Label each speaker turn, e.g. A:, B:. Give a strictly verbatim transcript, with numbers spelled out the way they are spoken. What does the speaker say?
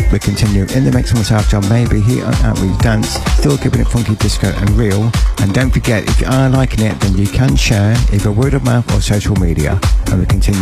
A: We continue in the mix with myself, John Maybe, here on Outreach Dance, still keeping it funky, disco and real. And don't forget, if you are liking it, then you can share either word of mouth or social media. And we continue